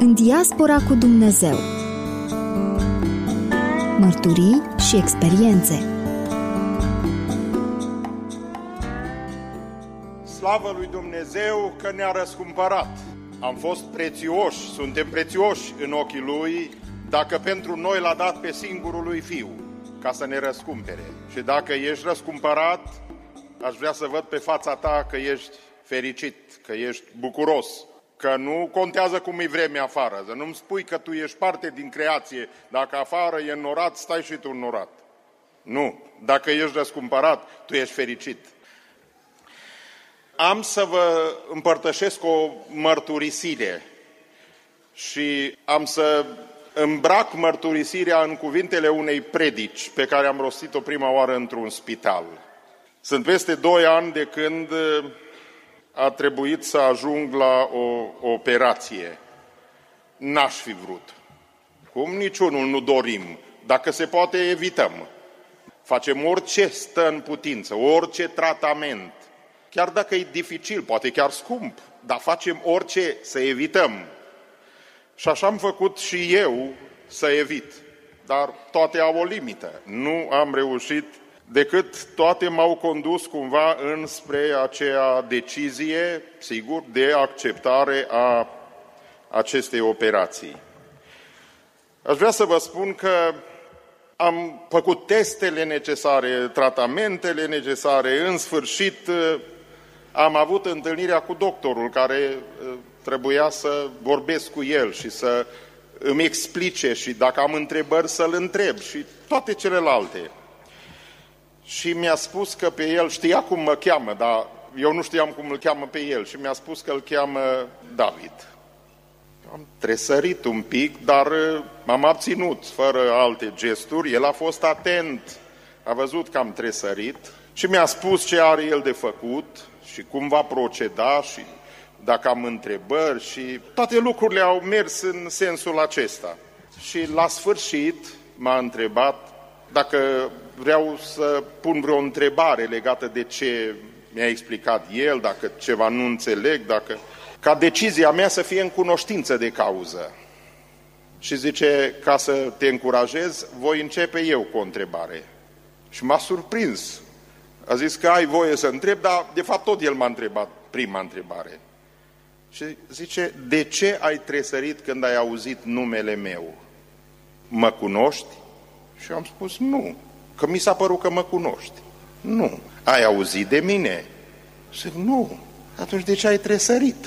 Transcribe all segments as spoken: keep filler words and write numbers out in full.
În diaspora cu Dumnezeu. Mărturii și experiențe. Slavă lui Dumnezeu că ne-a răscumpărat. Am fost prețioși, suntem prețioși în ochii Lui, dacă pentru noi l-a dat pe singurul Lui Fiu, ca să ne răscumpere. Și dacă ești răscumpărat, aș vrea să văd pe fața ta că ești fericit, că ești bucuros, că nu contează cum e vremea afară, să nu-mi spui că tu ești parte din creație, dacă afară e înnorat, stai și tu înnorat. Nu, dacă ești răscumpărat, tu ești fericit. Am să vă împărtășesc o mărturisire și am să îmbrac mărturisirea în cuvintele unei predici pe care am rostit-o prima oară într-un spital. Sunt peste doi ani de când a trebuit să ajung la o operație. N-aș fi vrut. Cum niciunul nu dorim. Dacă se poate, evităm. Facem orice stă în putință, orice tratament. Chiar dacă e dificil, poate chiar scump, dar facem orice să evităm. Și așa am făcut și eu să evit. Dar toate au o limită. Nu am reușit decât toate m-au condus cumva înspre aceea decizie, sigur, de acceptare a acestei operații. Aș vrea să vă spun că am făcut testele necesare, tratamentele necesare, în sfârșit am avut întâlnirea cu doctorul care trebuia să vorbesc cu el și să îmi explice și dacă am întrebări să-l întreb și toate celelalte. Și mi-a spus că pe el, știa cum mă cheamă, dar eu nu știam cum îl cheamă pe el și mi-a spus că îl cheamă David. Am tresărit un pic, dar m-am abținut fără alte gesturi. El a fost atent, a văzut că am tresărit și mi-a spus ce are el de făcut și cum va proceda și dacă am întrebări și toate lucrurile au mers în sensul acesta. Și la sfârșit m-a întrebat dacă vreau să pun vreo întrebare legată de ce mi-a explicat el, dacă ceva nu înțeleg, dacă... ca decizia mea să fie în cunoștință de cauză. Și zice, ca să te încurajez, voi începe eu cu o întrebare. Și m-a surprins. A zis că ai voie să întreb, dar de fapt tot el m-a întrebat prima întrebare. Și zice, de ce ai tresărit când ai auzit numele meu? Mă cunoști? Și am spus, nu, că mi s-a părut că mă cunoști. Nu. Ai auzit de mine? Zic, nu. Atunci de ce ai tresărit?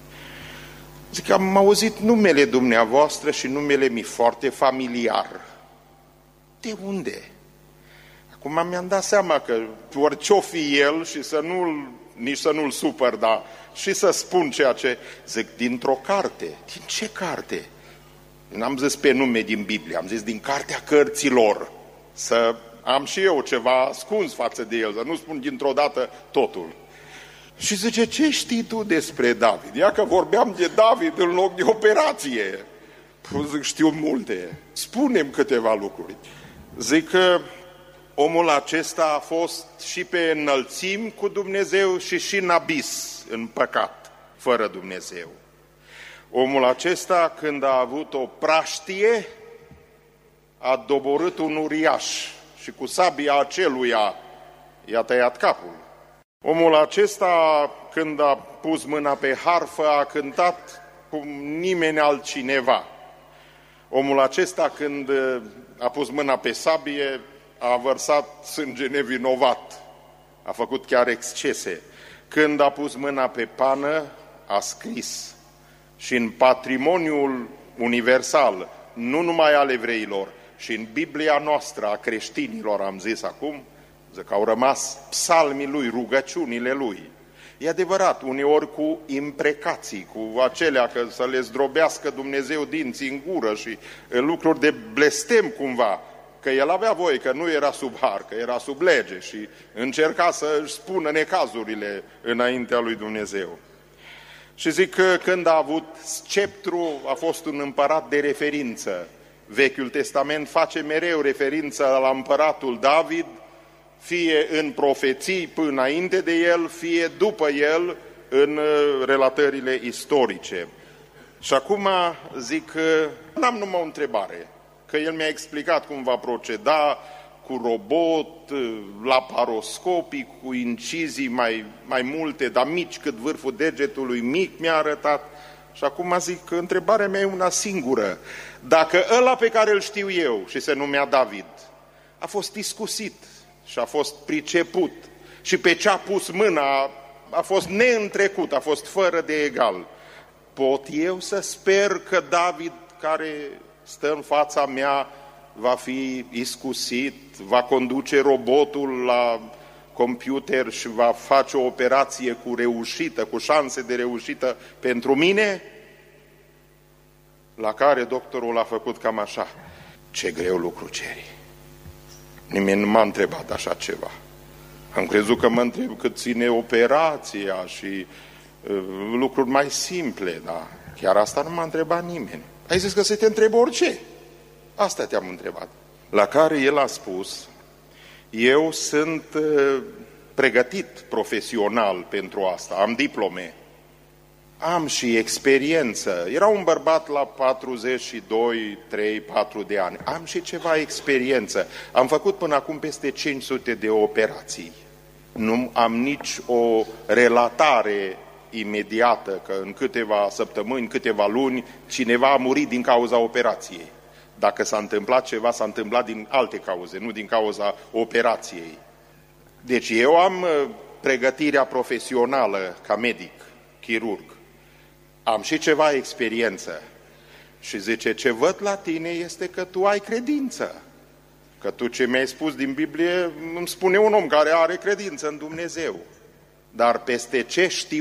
Zic că am auzit numele dumneavoastră și numele mi foarte familiar. De unde? Acum mi-am dat seama că orice-o fi el și să nu-l, nici să nu-l supăr, dar și să spun ceea ce... Zic, dintr-o carte. Din ce carte? N-am zis pe nume din Biblie, am zis din cartea cărților. Să am și eu ceva ascuns față de el, să nu spun dintr-o dată totul. Și zice, ce știi tu despre David? Ia că vorbeam de David în loc de operație. Zic, știu multe. Spune-mi câteva lucruri. Zic că omul acesta a fost și pe înălțimi cu Dumnezeu și și în abis, în păcat, fără Dumnezeu. Omul acesta, când a avut o praștie, a doborât un uriaș și cu sabia aceluia i-a tăiat capul. Omul acesta, când a pus mâna pe harfă, a cântat cum nimeni altcineva. Omul acesta, când a pus mâna pe sabie, a vărsat sânge nevinovat, a făcut chiar excese. Când a pus mâna pe pană, a scris. Și în patrimoniul universal, nu numai al evreilor, și în Biblia noastră a creștinilor, am zis acum, că au rămas psalmii lui, rugăciunile lui. E adevărat, uneori cu imprecații, cu acelea că să le zdrobească Dumnezeu dinții în gură și lucruri de blestem cumva, că el avea voie, că nu era sub har, că era sub lege și încerca să își spună necazurile înaintea lui Dumnezeu. Și zic că când a avut sceptru, a fost un împărat de referință. Vechiul Testament face mereu referință la împăratul David, fie în profeții până înainte de el, fie după el în relatările istorice. Și acum zic că n-am numai o întrebare, că el mi-a explicat cum va proceda cu robot, laparoscopii, cu incizii mai, mai multe, dar mici cât vârful degetului, mic mi-a arătat. Și acum zic că întrebarea mea e una singură. Dacă ăla pe care îl știu eu, și se numea David, a fost iscusit și a fost priceput și pe ce a pus mâna a fost neîntrecut, a fost fără de egal, pot eu să sper că David, care stă în fața mea, va fi iscusit, va conduce robotul la computer și va face o operație cu reușită, cu șanse de reușită pentru mine? La care doctorul a făcut cam așa: ce greu lucru ceri. Nimeni nu m-a întrebat așa ceva. Am crezut că mă întreb cât ține operația și uh, lucruri mai simple, dar chiar asta nu m-a întrebat nimeni. Ai zis că să te întreb orice. Asta te-am întrebat. La care el a spus: eu sunt uh, pregătit profesional pentru asta, am diplome, am și experiență. Era un bărbat la patruzeci și doi, trei, patru de ani. Am și ceva experiență. Am făcut până acum peste cinci sute de operații. Nu am nici o relatare imediată că în câteva săptămâni, câteva luni, cineva a murit din cauza operației. Dacă s-a întâmplat ceva, s-a întâmplat din alte cauze, nu din cauza operației. Deci eu am pregătirea profesională ca medic, chirurg. Am și ceva experiență. Și zice, ce văd la tine este că tu ai credință. Că tu ce mi-ai spus din Biblie îmi spune un om care are credință în Dumnezeu. Dar peste ce știu